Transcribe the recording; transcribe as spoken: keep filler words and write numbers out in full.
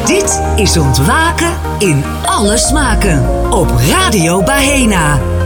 Dit is Ontwaken in alle smaken op Radio Bahena.